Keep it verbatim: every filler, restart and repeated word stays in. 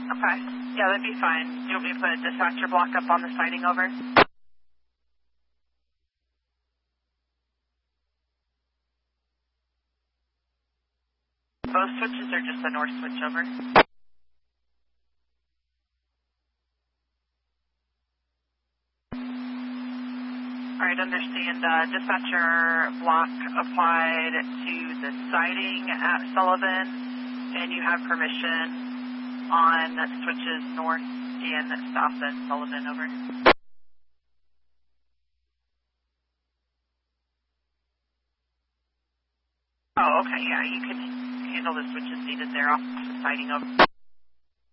Okay. Yeah, that'd be fine. Do you want me to put a dispatcher block up on the siding over? Both switches or just the north switch over? Alright, understand. Uh, dispatcher block applied to the siding at Sullivan, and you have permission on switches north and south and Sullivan over. Oh, okay, yeah, you can handle the switches needed there off the siding over.